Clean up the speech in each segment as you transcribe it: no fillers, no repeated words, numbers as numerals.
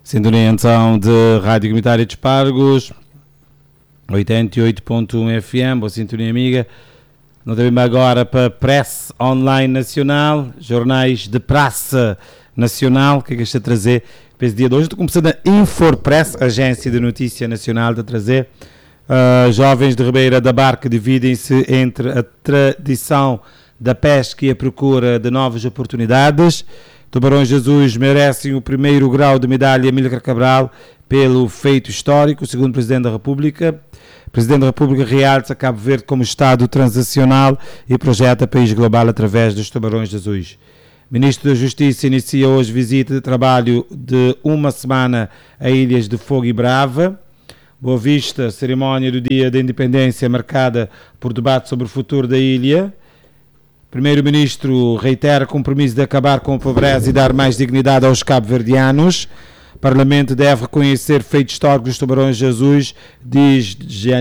Sintonia então de Rádio Comunitária de Espargos, 88.1 FM, boa sintonia amiga. Nós também agora para Press Online Nacional, jornais de praça nacional, que é que está a trazer para esse dia de hoje? Estou começando a Infopress, agência de notícia nacional, a trazer. Jovens de Ribeira da Barca dividem-se entre a tradição da pesca e a procura de novas oportunidades. Tubarões Azuis merecem o primeiro grau de medalha Amílcar Cabral pelo feito histórico, segundo o Presidente da República. O Presidente da República realça Cabo Verde como Estado transacional e projeta país global através dos Tubarões Azuis. O Ministro da Justiça inicia hoje visita de trabalho de uma semana a Ilhas de Fogo e Brava. Boa Vista, cerimónia do Dia da Independência marcada por debate sobre o futuro da ilha. Primeiro-Ministro reitera compromisso de acabar com a pobreza e dar mais dignidade aos cabo-verdianos. O Parlamento deve reconhecer feito histórico dos Tubarões Azuis, diz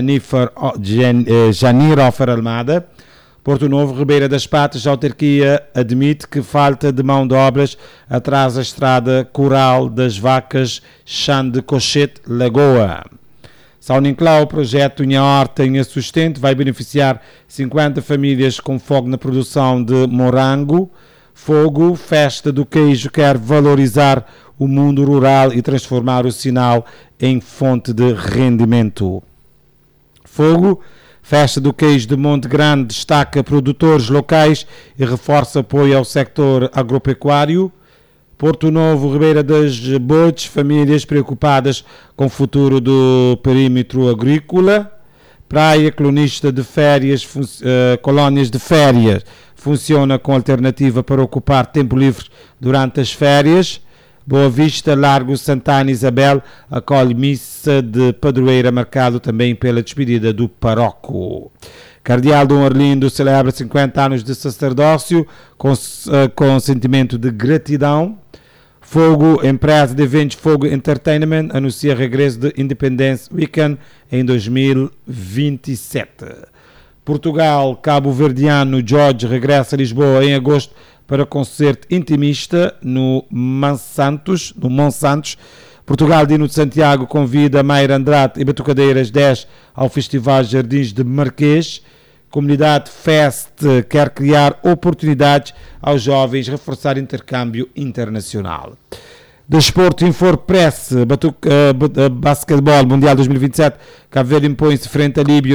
Janir Ofer Almada. Porto Novo, Ribeira das Patas, a autarquia admite que falta de mão de obras atrasa a estrada Coral das Vacas, Chão de Cochete, Lagoa. São Nicolau, o projeto Minha Horta em Sustento vai beneficiar 50 famílias com fogo na produção de morango. Fogo, Festa do Queijo, quer valorizar o mundo rural e transformar o sinal em fonte de rendimento. Fogo, Festa do Queijo de Monte Grande destaca produtores locais e reforça apoio ao sector agropecuário. Porto Novo, Ribeira das Bodes, famílias preocupadas com o futuro do perímetro agrícola. Praia, colonista de férias, colónias de férias, funciona com alternativa para ocupar tempo livre durante as férias. Boa Vista, Largo Santana Isabel, acolhe missa de padroeira, marcado também pela despedida do paroco. Cardeal Dom Arlindo celebra 50 anos de sacerdócio com sentimento de gratidão. Fogo, empresa de eventos Fogo Entertainment, anuncia regresso de Independence Weekend em 2027. Portugal, cabo-verdiano Jorge regressa a Lisboa em agosto para concerto intimista no Monsantos. Portugal, Dino de Santiago convida Mayra Andrade e Batucadeiras 10 ao Festival Jardins de Marquês. Comunidade Fest quer criar oportunidades aos jovens, reforçar intercâmbio internacional. Desporto Infopress, basquetebol Mundial 2027, Cabo Verde impõe-se frente à Líbia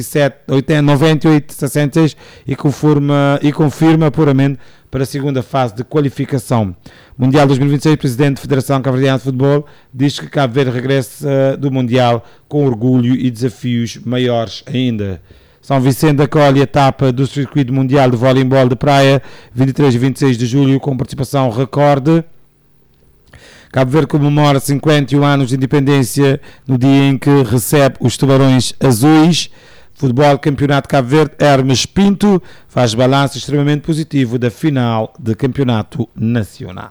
98-66 e confirma puramente para a segunda fase de qualificação. Mundial 2026, Presidente da Federação Cabo-Verdiana de Futebol diz que Cabo Verde regressa do Mundial com orgulho e desafios maiores ainda. São Vicente acolhe a etapa do Circuito Mundial de Voleibol de Praia, 23 e 26 de julho, com participação recorde. Cabo Verde comemora 51 anos de independência no dia em que recebe os Tubarões Azuis. Futebol Campeonato Cabo Verde, Hermes Pinto faz balanço extremamente positivo da final de Campeonato Nacional.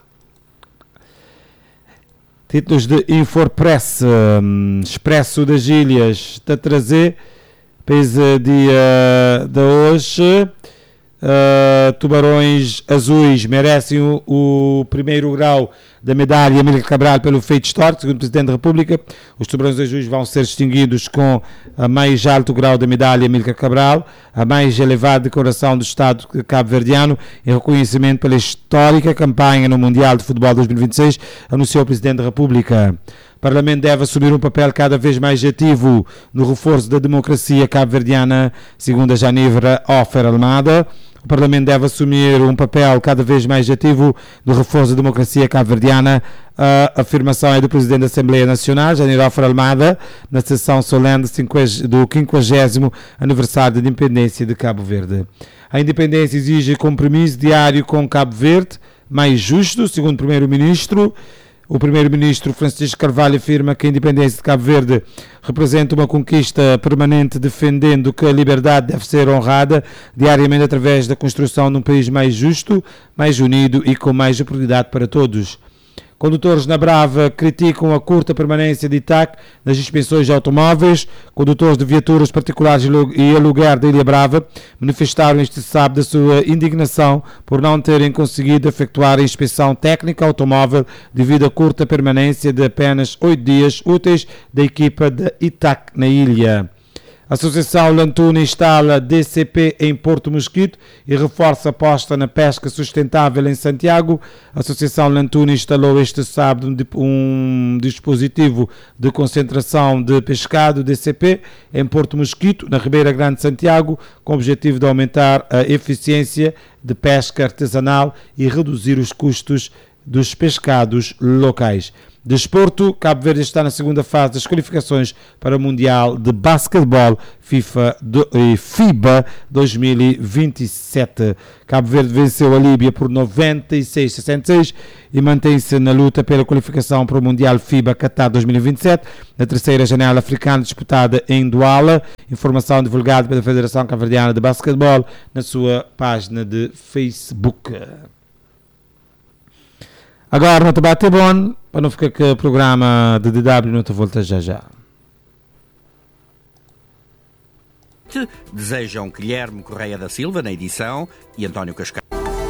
Títulos de Infopress, Expresso das Ilhas, está a trazer, pesa dia de hoje. Tubarões Azuis merecem o primeiro grau da medalha Amílcar Cabral pelo feito histórico, segundo o Presidente da República. Os Tubarões Azuis vão ser distinguidos com a mais alto grau da medalha Amílcar Cabral, a mais elevada decoração do Estado cabo-verdiano, em reconhecimento pela histórica campanha no Mundial de Futebol 2026, anunciou o Presidente da República. O Parlamento deve assumir um papel cada vez mais ativo no reforço da democracia cabo-verdiana, segundo a Janivra Ofer Almada. O Parlamento deve assumir um papel cada vez mais ativo no reforço da democracia cabo-verdiana. A afirmação é do Presidente da Assembleia Nacional, Janir Ofer Almada, na sessão solene do 50º aniversário da independência de Cabo Verde. A independência exige compromisso diário com Cabo Verde, mais justo, segundo o Primeiro-Ministro. O Primeiro-Ministro Francisco Carvalho afirma que a independência de Cabo Verde representa uma conquista permanente, defendendo que a liberdade deve ser honrada diariamente através da construção de um país mais justo, mais unido e com mais oportunidade para todos. Condutores na Brava criticam a curta permanência de ITAC nas inspeções de automóveis. Condutores de viaturas particulares e aluguer da Ilha Brava manifestaram este sábado a sua indignação por não terem conseguido efetuar a inspeção técnica automóvel devido à curta permanência de apenas 8 dias úteis da equipa da ITAC na ilha. A Associação Lantuna instala DCP em Porto Mosquito e reforça a aposta na pesca sustentável em Santiago. A Associação Lantuna instalou este sábado um dispositivo de concentração de pescado DCP em Porto Mosquito, na Ribeira Grande de Santiago, com o objetivo de aumentar a eficiência de pesca artesanal e reduzir os custos dos pescados locais. Desporto, Cabo Verde está na segunda fase das qualificações para o Mundial de Basquetebol FIBA 2027. Cabo Verde venceu a Líbia por 96-66 e mantém-se na luta pela qualificação para o Mundial FIBA Qatar 2027, na terceira janela africana disputada em Douala. Informação divulgada pela Federação Cabo-Verdiana de Basquetebol na sua página de Facebook. Agora não te bate bom, para não ficar que o programa de DW não te volta já. Desejam Guilherme Correia da Silva na edição e António Cascais.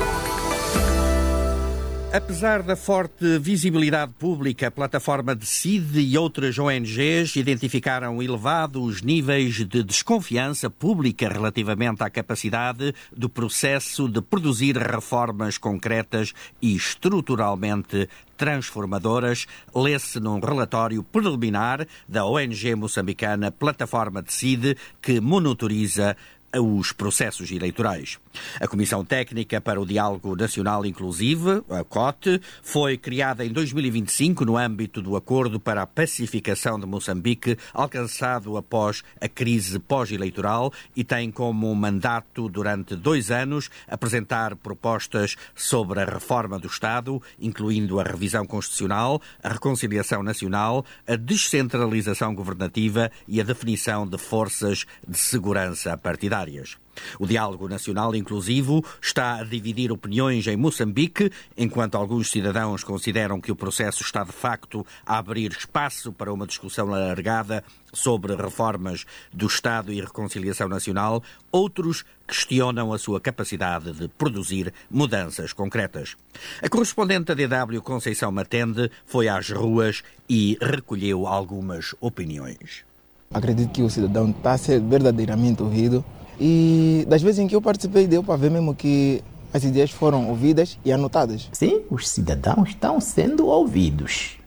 Apesar da forte visibilidade pública, a plataforma Decide e outras ONGs identificaram elevados níveis de desconfiança pública relativamente à capacidade do processo de produzir reformas concretas e estruturalmente transformadoras, lê-se num relatório preliminar da ONG moçambicana Plataforma Decide, que monitoriza os processos eleitorais. A Comissão Técnica para o Diálogo Nacional Inclusivo, a COT, foi criada em 2025 no âmbito do Acordo para a Pacificação de Moçambique, alcançado após a crise pós-eleitoral, e tem como mandato, durante 2 anos, apresentar propostas sobre a reforma do Estado, incluindo a revisão constitucional, a reconciliação nacional, a descentralização governativa e a definição de forças de segurança partidárias. O Diálogo Nacional Inclusivo está a dividir opiniões em Moçambique, enquanto alguns cidadãos consideram que o processo está de facto a abrir espaço para uma discussão alargada sobre reformas do Estado e reconciliação nacional, outros questionam a sua capacidade de produzir mudanças concretas. A correspondente da DW, Conceição Matende, foi às ruas e recolheu algumas opiniões. Acredito que o cidadão está a ser verdadeiramente ouvido. E das vezes em que eu participei, deu para ver mesmo que as ideias foram ouvidas e anotadas. Sim, os cidadãos estão sendo ouvidos,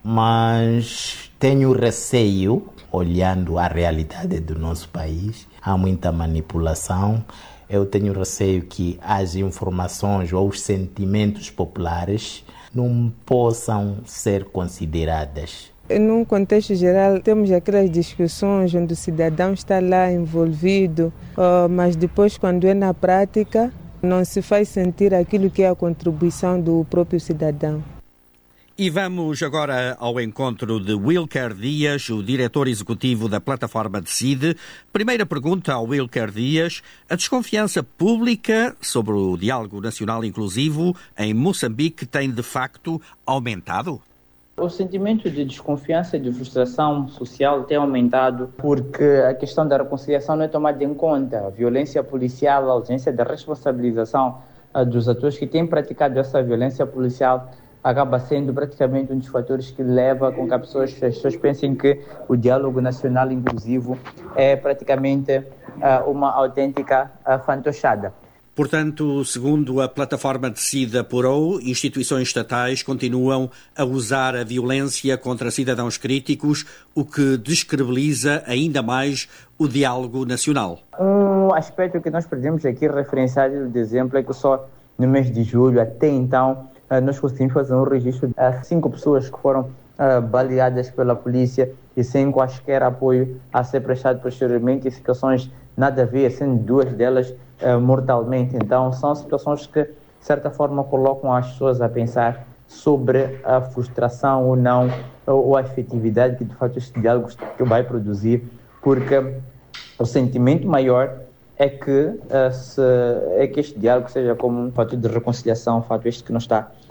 mas tenho receio, olhando a realidade do nosso país, há muita manipulação. Eu tenho receio que as informações ou os sentimentos populares não possam ser consideradas. Num contexto geral, temos aquelas discussões onde o cidadão está lá envolvido, mas depois, quando é na prática, não se faz sentir aquilo que é a contribuição do próprio cidadão. E vamos agora ao encontro de Wilker Dias, o diretor executivo da Plataforma Decide. Primeira pergunta ao Wilker Dias: a desconfiança pública sobre o diálogo nacional inclusivo em Moçambique tem de facto aumentado? O sentimento de desconfiança e de frustração social tem aumentado porque a questão da reconciliação não é tomada em conta. A violência policial, a ausência da responsabilização dos atores que têm praticado essa violência policial acaba sendo praticamente um dos fatores que leva com que as pessoas pensem que o diálogo nacional inclusivo é praticamente uma autêntica fantochada. Portanto, segundo a Plataforma Decide apurou, instituições estatais continuam a usar a violência contra cidadãos críticos, o que descredibiliza ainda mais o diálogo nacional. Um aspecto que nós podemos aqui referenciar de exemplo é que só no mês de julho, até então, nós conseguimos fazer um registro de 5 pessoas que foram baleadas pela polícia e sem quaisquer apoio a ser prestado posteriormente, em situações nada a ver, sendo 2 delas mortalmente. Então, são situações que, de certa forma, colocam as pessoas a pensar sobre a frustração ou não, ou a efetividade que, de fato, este diálogo que vai produzir, porque o sentimento maior é que este diálogo seja como um fator de reconciliação, um fato este que não está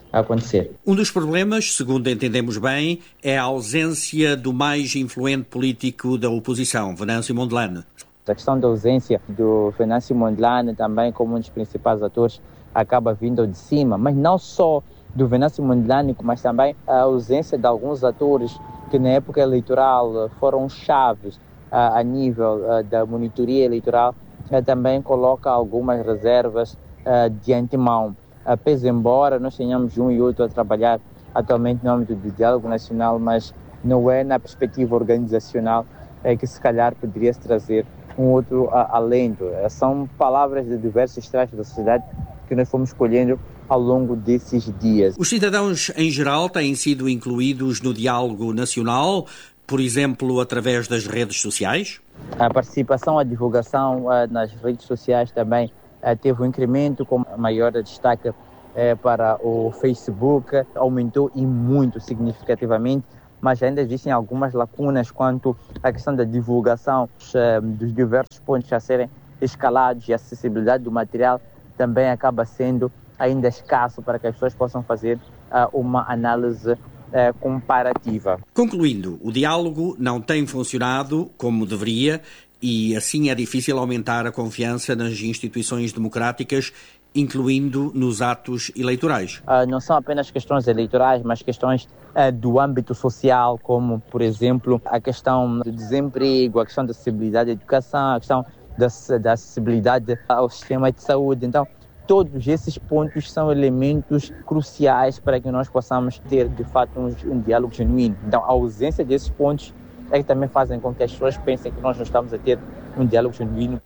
acontecer. Um dos problemas, segundo entendemos bem, é a ausência do mais influente político da oposição, Venâncio Mondlane. A questão da ausência do Venâncio Mondlane também como um dos principais atores acaba vindo de cima, mas não só do Venâncio Mondlane, mas também a ausência de alguns atores que na época eleitoral foram chaves a nível da monitoria eleitoral, também coloca algumas reservas de antemão. Pese embora nós tenhamos um e outro a trabalhar atualmente no âmbito do diálogo nacional, mas não é na perspectiva organizacional que se calhar poderia-se trazer um outro alento. São palavras de diversos traços da sociedade que nós fomos escolhendo ao longo desses dias. Os cidadãos, em geral, têm sido incluídos no diálogo nacional, por exemplo, através das redes sociais? A participação, a divulgação nas redes sociais também teve um incremento, com maior destaque para o Facebook, aumentou e muito significativamente, mas ainda existem algumas lacunas quanto à questão da divulgação dos diversos pontos a serem escalados e a acessibilidade do material também acaba sendo ainda escasso para que as pessoas possam fazer uma análise comparativa. Concluindo, o diálogo não tem funcionado como deveria e assim é difícil aumentar a confiança nas instituições democráticas, incluindo nos atos eleitorais. Não são apenas questões eleitorais, mas questões do âmbito social, como, por exemplo, a questão do desemprego, a questão da acessibilidade à educação, a questão da acessibilidade ao sistema de saúde. Então, todos esses pontos são elementos cruciais para que nós possamos ter, de fato, um diálogo genuíno. Então, a ausência desses pontos é que também fazem com que as pessoas pensem que nós não estamos a ter um diálogo genuíno.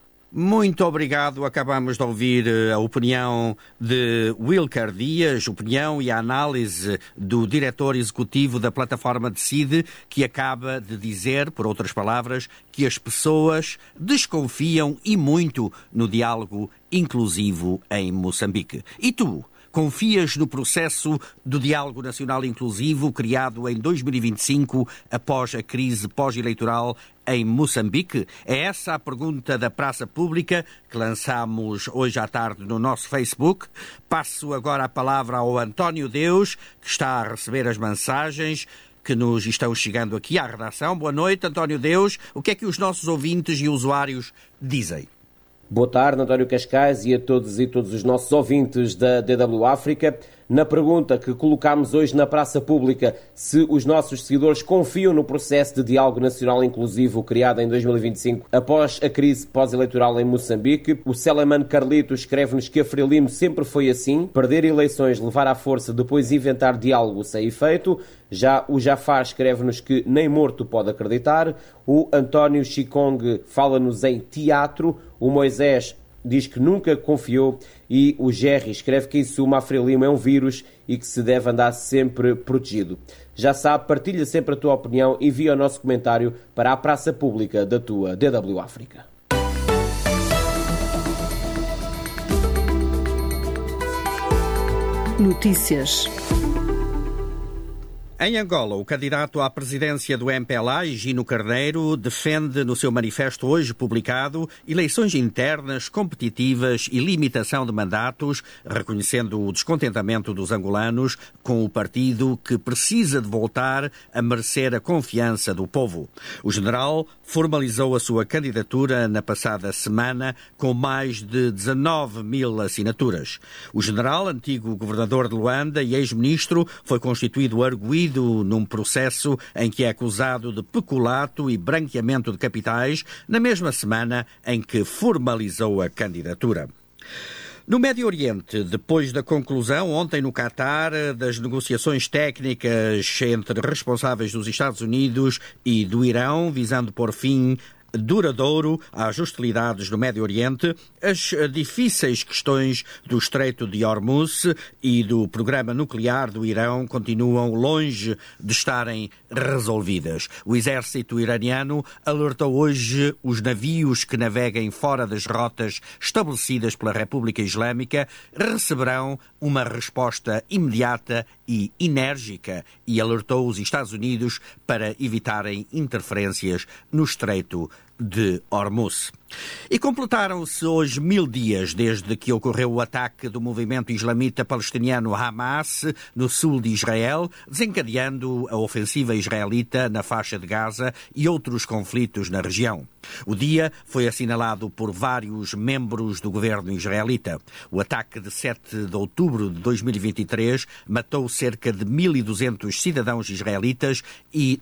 Muito obrigado. Acabamos de ouvir a opinião de Wilker Dias, opinião e a análise do diretor executivo da plataforma Decide, que acaba de dizer, por outras palavras, que as pessoas desconfiam e muito no diálogo inclusivo em Moçambique. E tu? Confias no processo do Diálogo Nacional Inclusivo criado em 2025 após a crise pós-eleitoral em Moçambique? É essa a pergunta da Praça Pública que lançamos hoje à tarde no nosso Facebook. Passo agora a palavra ao António Deus, que está a receber as mensagens que nos estão chegando aqui à redação. Boa noite, António Deus. O que é que os nossos ouvintes e usuários dizem? Boa tarde, António Cascais, e a todos os nossos ouvintes da DW África. Na pergunta que colocámos hoje na Praça Pública, se os nossos seguidores confiam no processo de diálogo nacional inclusivo criado em 2025 após a crise pós-eleitoral em Moçambique, o Seleman Carlito escreve-nos que a Frelimo sempre foi assim, perder eleições, levar à força, depois inventar diálogo sem efeito. Já o Jafar escreve-nos que nem morto pode acreditar. O António Chikong fala-nos em teatro. O Moisés diz que nunca confiou e o Jerry escreve que isso, uma Frelimo, é um vírus e que se deve andar sempre protegido. Já sabe, partilha sempre a tua opinião e envia o nosso comentário para a Praça Pública da tua DW África. Notícias. Em Angola, o candidato à presidência do MPLA, Gino Carneiro, defende no seu manifesto hoje publicado eleições internas, competitivas e limitação de mandatos, reconhecendo o descontentamento dos angolanos com o partido que precisa de voltar a merecer a confiança do povo. O general formalizou a sua candidatura na passada semana com mais de 19 mil assinaturas. O general, antigo governador de Luanda e ex-ministro, foi constituído arguido num processo em que é acusado de peculato e branqueamento de capitais, na mesma semana em que formalizou a candidatura. No Médio Oriente, depois da conclusão ontem no Catar das negociações técnicas entre responsáveis dos Estados Unidos e do Irão, visando pôr fim duradouro às hostilidades no Médio Oriente, as difíceis questões do Estreito de Hormuz e do programa nuclear do Irão continuam longe de estarem resolvidas. O exército iraniano alertou hoje os navios que naveguem fora das rotas estabelecidas pela República Islâmica receberão uma resposta imediata e enérgica e alertou os Estados Unidos para evitarem interferências no Estreito de Hormuz. E completaram-se hoje 1000 dias desde que ocorreu o ataque do movimento islamita palestiniano Hamas no sul de Israel, desencadeando a ofensiva israelita na faixa de Gaza e outros conflitos na região. O dia foi assinalado por vários membros do governo israelita. O ataque de 7 de outubro de 2023 matou cerca de 1.200 cidadãos israelitas e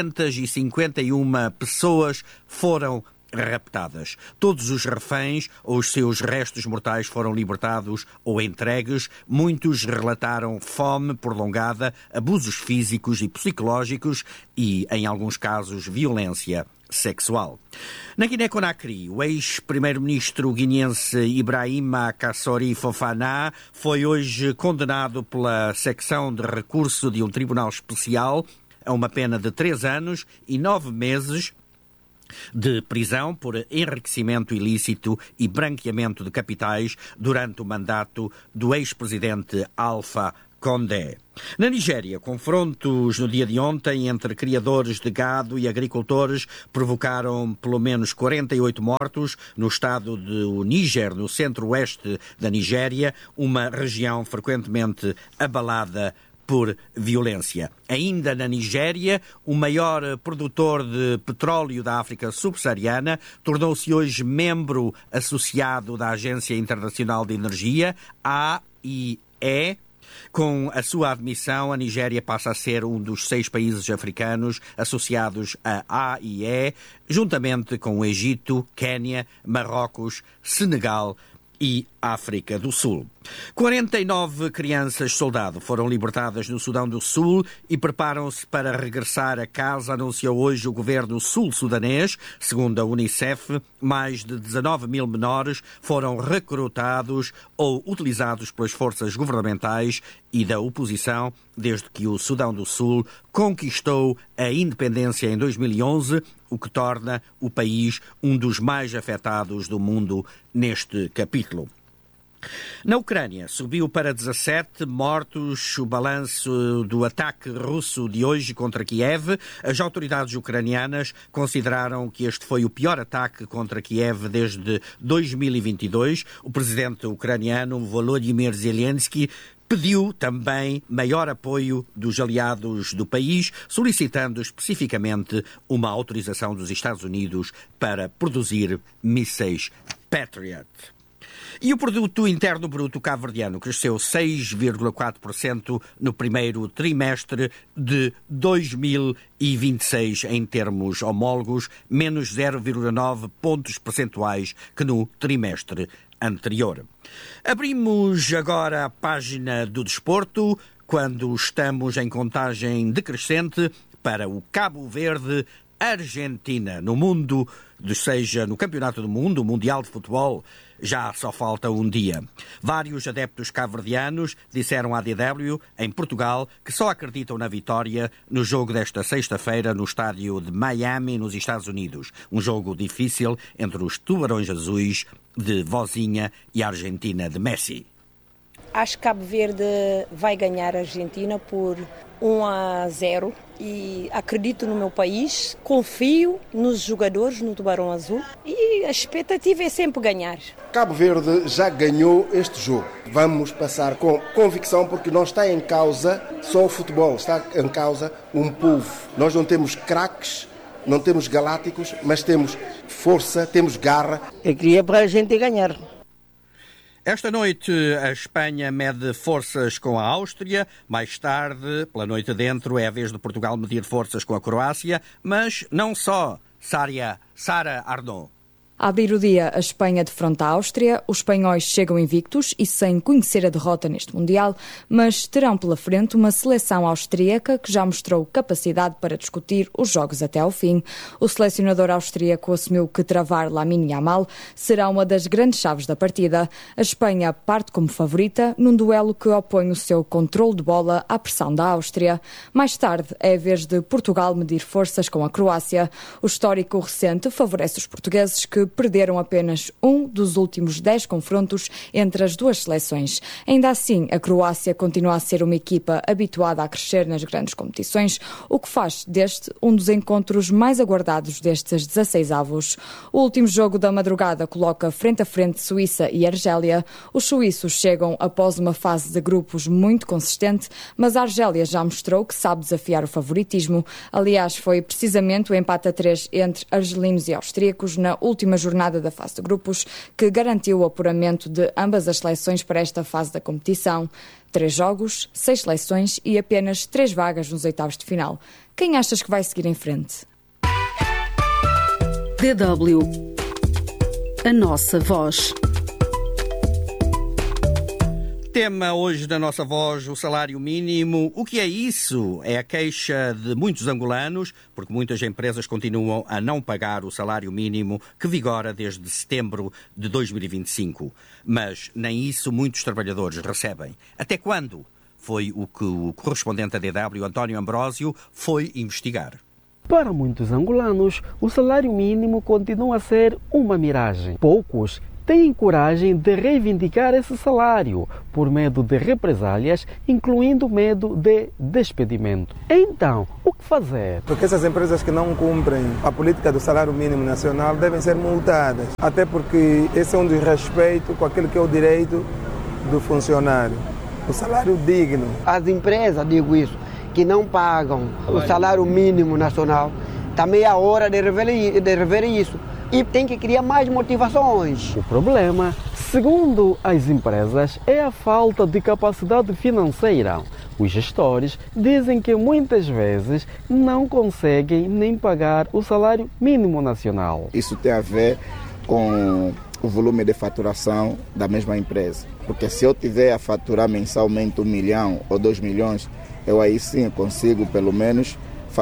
251 pessoas foram raptadas. Todos os reféns ou os seus restos mortais foram libertados ou entregues. Muitos relataram fome prolongada, abusos físicos e psicológicos e, em alguns casos, violência sexual. Na Guiné-Conakry, o ex-primeiro-ministro guineense Ibrahima Kassori Fofana foi hoje condenado pela secção de recurso de um tribunal especial a uma pena de 3 anos e 9 meses de prisão por enriquecimento ilícito e branqueamento de capitais durante o mandato do ex-presidente Alpha Condé. Na Nigéria, confrontos no dia de ontem entre criadores de gado e agricultores provocaram pelo menos 48 mortos no estado do Níger, no centro-oeste da Nigéria, uma região frequentemente abalada por violência. Ainda na Nigéria, o maior produtor de petróleo da África subsaariana tornou-se hoje membro associado da Agência Internacional de Energia, AIE. Com a sua admissão, a Nigéria passa a ser um dos 6 países africanos associados à AIE, juntamente com o Egito, Quênia, Marrocos, Senegal e África do Sul. 49 crianças-soldado foram libertadas no Sudão do Sul e preparam-se para regressar a casa, anunciou hoje o governo sul-sudanês. Segundo a Unicef, mais de 19 mil menores foram recrutados ou utilizados pelas forças governamentais e da oposição desde que o Sudão do Sul conquistou a independência em 2011, o que torna o país um dos mais afetados do mundo neste capítulo. Na Ucrânia, subiu para 17 mortos o balanço do ataque russo de hoje contra Kiev. As autoridades ucranianas consideraram que este foi o pior ataque contra Kiev desde 2022. O presidente ucraniano Volodymyr Zelensky pediu também maior apoio dos aliados do país, solicitando especificamente uma autorização dos Estados Unidos para produzir mísseis Patriot. E o produto interno bruto cabo-verdiano cresceu 6,4% no primeiro trimestre de 2026 em termos homólogos, menos 0,9 pontos percentuais que no trimestre anterior. Abrimos agora a página do desporto, quando estamos em contagem decrescente para o Cabo Verde Argentina no mundo, seja no Campeonato do Mundo, o Mundial de Futebol, já só falta um dia. Vários adeptos cabo-verdianos disseram à DW, em Portugal, que só acreditam na vitória no jogo desta sexta-feira no estádio de Miami, nos Estados Unidos. Um jogo difícil entre os Tubarões Azuis de Vozinha e a Argentina de Messi. Acho que Cabo Verde vai ganhar a Argentina por 1-0 e acredito no meu país, confio nos jogadores, no Tubarão Azul e a expectativa é sempre ganhar. Cabo Verde já ganhou este jogo. Vamos passar com convicção porque não está em causa só o futebol, está em causa um povo. Nós não temos craques, não temos galácticos, mas temos força, temos garra. Eu queria para a gente ganhar. Esta noite a Espanha mede forças com a Áustria. Mais tarde, pela noite dentro, é a vez de Portugal medir forças com a Croácia. Mas não só. Sara Arnaud. A abrir o dia, a Espanha defronta a Áustria. Os espanhóis chegam invictos e sem conhecer a derrota neste Mundial, mas terão pela frente uma seleção austríaca que já mostrou capacidade para discutir os jogos até ao fim. O selecionador austríaco assumiu que travar Lamine Yamal será uma das grandes chaves da partida. A Espanha parte como favorita num duelo que opõe o seu controle de bola à pressão da Áustria. Mais tarde, é a vez de Portugal medir forças com a Croácia. O histórico recente favorece os portugueses, que perderam apenas um dos últimos 10 confrontos entre as duas seleções. Ainda assim, a Croácia continua a ser uma equipa habituada a crescer nas grandes competições, o que faz deste um dos encontros mais aguardados destes 16avos. O último jogo da madrugada coloca frente a frente Suíça e Argélia. Os suíços chegam após uma fase de grupos muito consistente, mas a Argélia já mostrou que sabe desafiar o favoritismo. Aliás, foi precisamente o empate a 3 entre argelinos e austríacos na última jornada da fase de grupos que garantiu o apuramento de ambas as seleções para esta fase da competição. 3 jogos, 6 seleções e apenas 3 vagas nos oitavos de final. Quem achas que vai seguir em frente? DW, a nossa voz. Tema hoje da nossa voz, o salário mínimo. O que é isso? É a queixa de muitos angolanos, porque muitas empresas continuam a não pagar o salário mínimo que vigora desde setembro de 2025. Mas nem isso muitos trabalhadores recebem. Até quando? Foi o que o correspondente da DW, António Ambrósio, foi investigar. Para muitos angolanos, o salário mínimo continua a ser uma miragem. Poucos têm coragem de reivindicar esse salário por medo de represálias, incluindo medo de despedimento. Então, o que fazer? Porque essas empresas que não cumprem a política do salário mínimo nacional devem ser multadas, até porque esse é um desrespeito com aquilo que é o direito do funcionário, o salário digno. As empresas, digo isso, que não pagam o salário mínimo nacional, também é a hora de rever isso. E tem que criar mais motivações. O problema, segundo as empresas, é a falta de capacidade financeira. Os gestores dizem que muitas vezes não conseguem nem pagar o salário mínimo nacional. Isso tem a ver com o volume de faturação da mesma empresa. Porque se eu tiver a faturar mensalmente 1 milhão ou 2 milhões, eu aí sim consigo pelo menos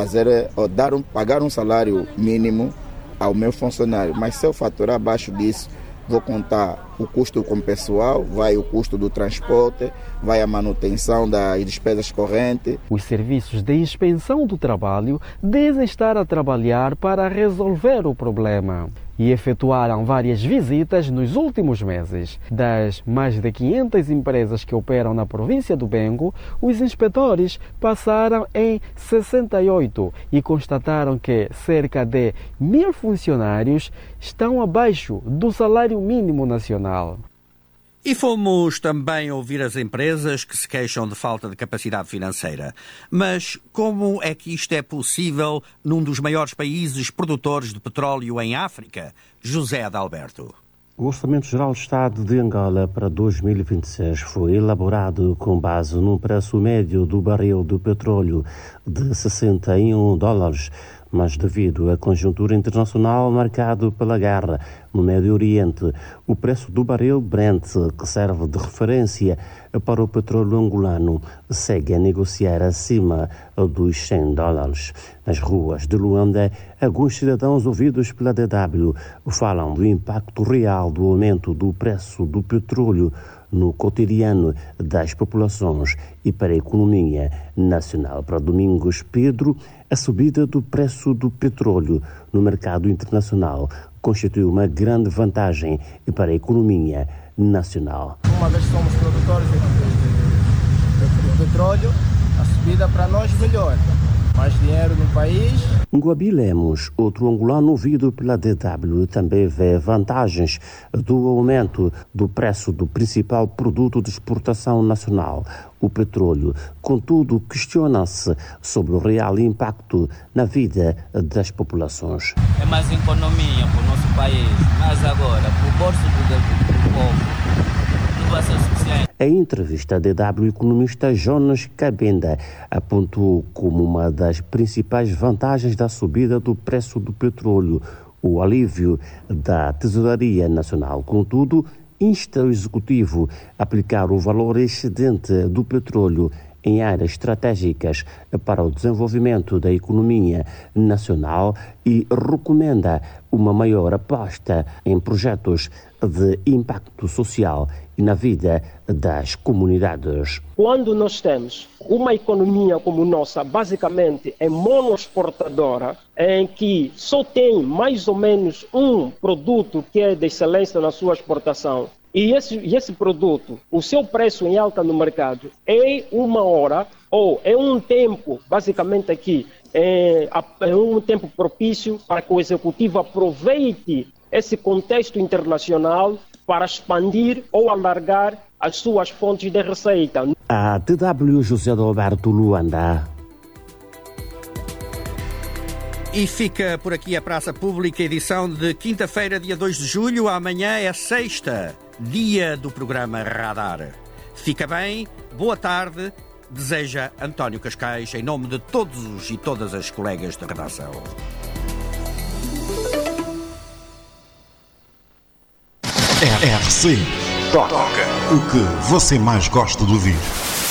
pagar um salário mínimo ao meu funcionário. Mas se eu faturar abaixo disso, vou contar o custo com o pessoal, vai o custo do transporte, vai a manutenção das despesas correntes. Os serviços de inspeção do trabalho devem estar a trabalhar para resolver o problema e efetuaram várias visitas nos últimos meses. Das mais de 500 empresas que operam na província do Bengo, os inspetores passaram em 68 e constataram que cerca de 1.000 funcionários estão abaixo do salário mínimo nacional. E fomos também ouvir as empresas que se queixam de falta de capacidade financeira. Mas como é que isto é possível num dos maiores países produtores de petróleo em África? José Adalberto. O Orçamento Geral do Estado de Angola para 2026 foi elaborado com base num preço médio do barril de petróleo de $61, mas devido à conjuntura internacional marcada pela guerra no Médio Oriente, o preço do barril Brent, que serve de referência para o petróleo angolano, segue a negociar acima dos $100. Nas ruas de Luanda, alguns cidadãos ouvidos pela DW falam do impacto real do aumento do preço do petróleo no cotidiano das populações e para a economia nacional. Para Domingos Pedro, a subida do preço do petróleo no mercado internacional constitui uma grande vantagem para a economia nacional. Uma vez que somos produtores de petróleo, a subida para nós melhora. Mais dinheiro no país. Guabi Lemos, outro angolano ouvido pela DW, também vê vantagens do aumento do preço do principal produto de exportação nacional, o petróleo. Contudo, questiona-se sobre o real impacto na vida das populações. É mais economia para o nosso país, mas agora, para o bolso do povo, não vai ser suficiente. Em entrevista à DW, o economista Jonas Cabenda apontou como uma das principais vantagens da subida do preço do petróleo o alívio da tesouraria nacional. Contudo, insta o Executivo a aplicar o valor excedente do petróleo em áreas estratégicas para o desenvolvimento da economia nacional e recomenda uma maior aposta em projetos de impacto social e na vida das comunidades. Quando nós temos uma economia como nossa, basicamente é monoexportadora, em que só tem mais ou menos um produto que é de excelência na sua exportação, e esse produto, o seu preço em alta no mercado, é uma hora ou é um tempo, basicamente aqui, é um tempo propício para que o executivo aproveite esse contexto internacional para expandir ou alargar as suas fontes de receita. A TW José Alberto Luanda. E fica por aqui a Praça Pública, edição de quinta-feira, dia 2 de julho. Amanhã é sexta, dia do programa Radar. Fica bem, boa tarde, deseja António Cascais, em nome de todos e todas as colegas da redação. RC Toca. O que você mais gosta de ouvir.